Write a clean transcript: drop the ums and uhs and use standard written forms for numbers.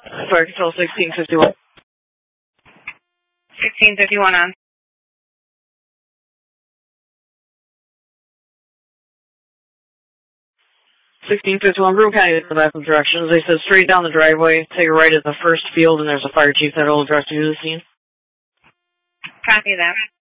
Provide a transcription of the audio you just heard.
Fire Control 1651. 1651 on. 1651, Broome County is the back of directions. They said straight down the driveway, take a right at the first field, and there's a fire chief that will address you to the scene. Copy that.